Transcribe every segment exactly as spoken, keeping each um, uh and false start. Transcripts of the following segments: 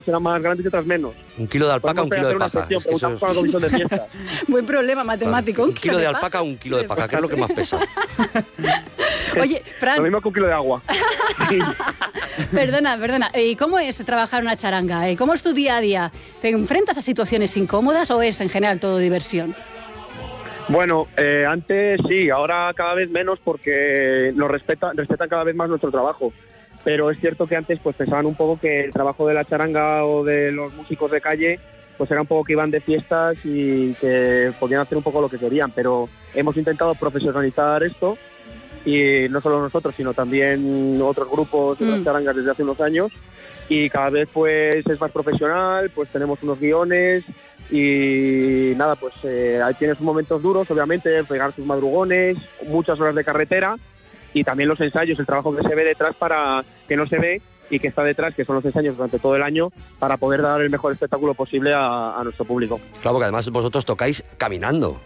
serán más grandes y otras menos. Un kilo de alpaca, un kilo de paja. Sección, preguntamos por la comisión de fiestas. Buen problema matemático. Un, un kilo, kilo de, de alpaca, un kilo de paja, que es lo que más pesa. Oye, Fran. Lo mismo que un kilo de agua. Perdona, perdona. ¿Y cómo es trabajar una charanga? ¿Cómo es tu día a día? ¿Te enfrentas a situaciones incómodas o es en general todo diversión? Bueno, eh, antes sí, ahora cada vez menos porque nos respetan, respetan cada vez más nuestro trabajo. Pero es cierto que antes pues pensaban un poco que el trabajo de la charanga o de los músicos de calle pues era un poco que iban de fiestas y que podían hacer un poco lo que querían, pero hemos intentado profesionalizar esto y no solo nosotros, sino también otros grupos de mm. las charangas desde hace unos años y cada vez pues es más profesional, pues tenemos unos guiones y nada, pues eh, ahí tienes momentos duros, obviamente, pegar sus madrugones, muchas horas de carretera y también los ensayos, el trabajo que se ve detrás para que no se ve y que está detrás, que son los ensayos durante todo el año, para poder dar el mejor espectáculo posible a, a nuestro público. Claro, porque además vosotros tocáis caminando.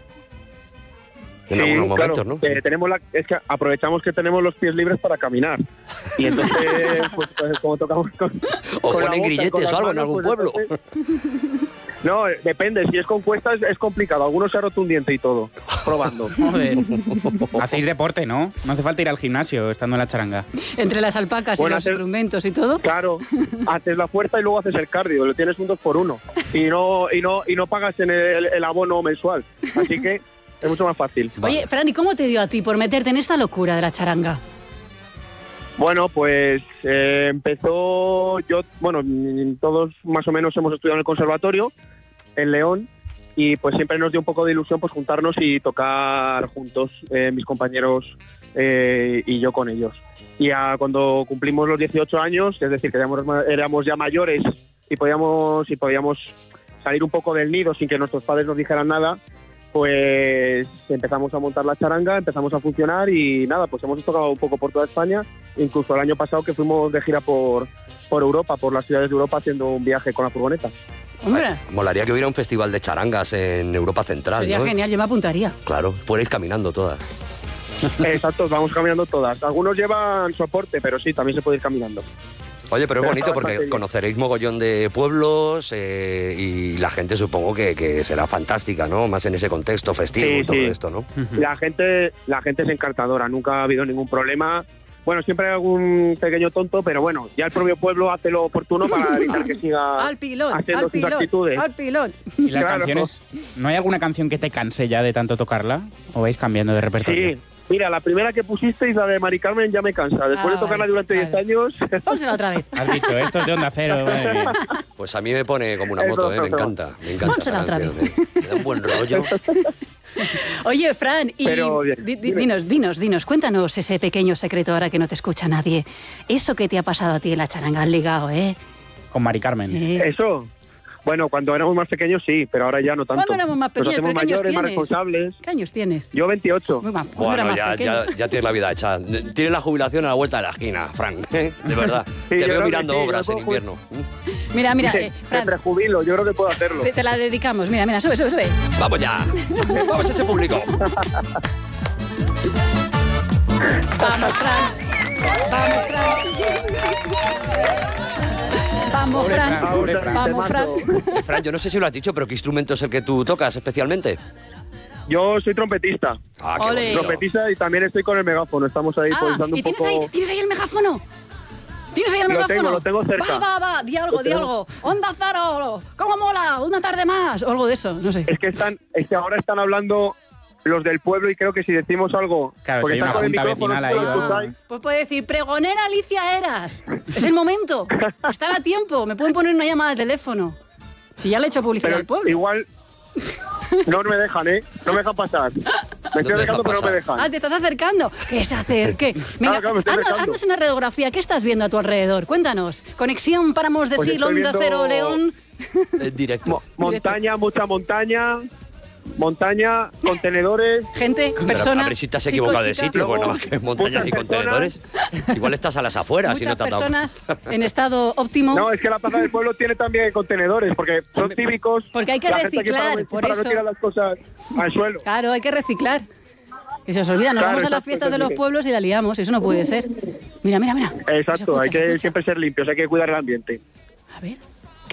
En sí, algunos momentos, claro, ¿no? Eh, tenemos la, es que aprovechamos que tenemos los pies libres para caminar. Y entonces, pues, pues como tocamos con... O con ponen grilletes o algo en algún pues, pueblo. Entonces, no, depende, si es con cuestas es complicado. Algunos se ha roto un diente y todo, probando. Joder. Hacéis deporte, ¿no? No hace falta ir al gimnasio estando en la charanga. Entre las alpacas bueno, y los haces, instrumentos y todo. Claro, haces la fuerza y luego haces el cardio, lo tienes un dos por uno. Y no, y no, y no pagas en el, el abono mensual. Así que es mucho más fácil. Oye, vale. Fran, ¿y cómo te dio a ti por meterte en esta locura de la charanga? Bueno, pues eh, empezó yo, bueno, todos más o menos hemos estudiado en el conservatorio, en León, y pues siempre nos dio un poco de ilusión pues juntarnos y tocar juntos, eh, mis compañeros eh, y yo con ellos. Y a, cuando cumplimos los dieciocho años, es decir, que éramos, éramos ya mayores y podíamos, y podíamos salir un poco del nido sin que nuestros padres nos dijeran nada, pues empezamos a montar la charanga, empezamos a funcionar y nada, pues hemos tocado un poco por toda España, incluso el año pasado que fuimos de gira por, por Europa, por las ciudades de Europa haciendo un viaje con la furgoneta. Hombre. Ay, molaría que hubiera un festival de charangas en Europa Central. Sería ¿no? genial, yo me apuntaría. Claro, fuerais caminando todas. Exacto, vamos caminando todas. Algunos llevan soporte, pero sí, también se puede ir caminando. Oye, pero es bonito porque conoceréis mogollón de pueblos eh, y la gente supongo que, que será fantástica, ¿no? Más en ese contexto festivo y sí, todo sí. esto, ¿no? La gente, la gente es encantadora, nunca ha habido ningún problema. Bueno, siempre hay algún pequeño tonto, pero bueno, ya el propio pueblo hace lo oportuno para evitar que siga al pilón, haciendo al sus pilón, actitudes. Al pilón. ¿Y las claro. canciones? ¿No hay alguna canción que te canse ya de tanto tocarla? ¿O vais cambiando de repertorio? Sí. Mira, la primera que pusisteis, la de Mari Carmen, ya me cansa. Después ah, de tocarla vale, durante diez vale. años... Pónsela otra vez. Has dicho, esto es de Onda Cero. Madre mía. Pues a mí me pone como una moto, ¿eh? Me encanta. Me encanta. Pónsela otra vez. ¿eh? Me da un buen rollo. Oye, Fran, y Pero, bien, di, di, dinos, dinos, dinos, cuéntanos ese pequeño secreto ahora que no te escucha nadie. Eso que te ha pasado a ti en la charanga, has ligado, ¿eh? Con Mari Carmen. ¿Eh? Eso... Bueno, cuando éramos más pequeños sí, pero ahora ya no tanto. ¿Cuándo éramos más pequeños? Nos hacemos ¿Qué años mayores, más tienes? responsables. ¿Qué años tienes? Yo veintiocho. Muy mal, bueno, ya, ya, ya tienes la vida hecha. Tienes la jubilación a la vuelta de la esquina, Fran. ¿eh? De verdad. Sí, te veo mirando sí, obras en puedo... invierno. Mira, mira, eh, Fran. Me jubilo, yo creo que puedo hacerlo. Te, te la dedicamos. Mira, mira, sube, sube, sube. Vamos ya. Vamos a ese público. Vamos, Fran. Vamos, Fran. Vamos, Fran. Pobre Fran. Vamos, Fran. Eh, Fran, yo no sé si lo has dicho, pero ¿qué instrumento es el que tú tocas especialmente? Yo soy trompetista. Ah, qué Ole. bonito. Trompetista y también estoy con el megáfono. Estamos ahí Ah, improvisando ¿y un tienes poco... ahí, tienes ahí el megáfono? ¿Tienes ahí el Lo megáfono? tengo, lo tengo cerca. Va, va, va, di algo, Lo di tengo. algo. Onda Cero, ¿cómo mola? Una tarde más, o algo de eso, no sé. Es que están, es que ahora están hablando los del pueblo y creo que si decimos algo... Claro, porque si hay están una con el junta micrófono, vecinal ahí, tú lo va. escucháis. Pues puede decir, pregonera Alicia Eras. Es el momento. Están a tiempo. Me pueden poner una llamada de teléfono. Si ya le he hecho publicidad Pero al pueblo. igual no me dejan, ¿eh? No me dejan pasar. Me estoy dejan acercando, pero no me pasar. dejan. Ah, te estás acercando. Que se acerque. Venga, Claro, claro, me estoy anda- acercando. haznos una radiografía. ¿Qué estás viendo a tu alrededor? Cuéntanos. Conexión Páramos de Pues Sil, estoy Onda viendo- Cero, León. En directo. Mo- montaña, mucha montaña. Montaña, contenedores. Gente, Pero persona. a ver si te has chico, equivocado de chica. sitio, pues Luego, nada más que montañas y muchas contenedores. Igual estás a las afueras y no Muchas te has dado personas en estado óptimo. No, es que la plaza del pueblo tiene también contenedores, porque son cívicos. Porque hay que La gente aquí reciclar, para, por para eso. no tirar las cosas al suelo. Claro, hay que reciclar. Que se os olvida, nos Claro, vamos a las exacto, fiestas de sí, los sí. pueblos y la liamos. Eso no puede ser. Mira, mira, mira. Se Exacto, escucha, hay se que escucha. siempre ser limpios, hay que cuidar el ambiente. A ver.